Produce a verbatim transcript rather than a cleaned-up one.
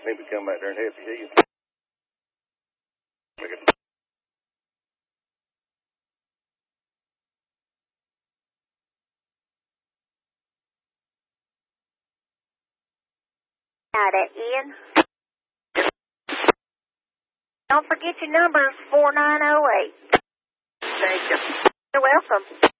Need to come back there and help you. Got it, Ian. Don't forget your number, four nine oh eight. Thank you. You're welcome.